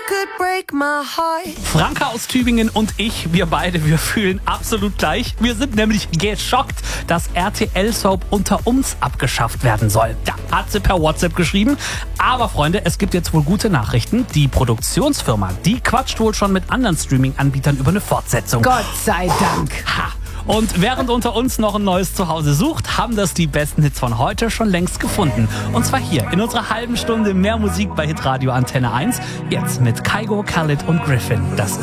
Franka aus Tübingen und wir beide, wir fühlen absolut gleich. Wir sind nämlich geschockt, dass RTL-Soap Unter uns abgeschafft werden soll. Ja, hat sie per WhatsApp geschrieben. Aber Freunde, es gibt jetzt wohl gute Nachrichten. Die Produktionsfirma, die quatscht wohl schon mit anderen Streaming-Anbietern über eine Fortsetzung. Gott sei Dank. Ha. Und während Unter uns noch ein neues Zuhause sucht, haben das die besten Hits von heute schon längst gefunden. Und zwar hier in unserer halben Stunde mehr Musik bei Hitradio Antenne 1. Jetzt mit Kygo, Khalid und Griffin. Das ist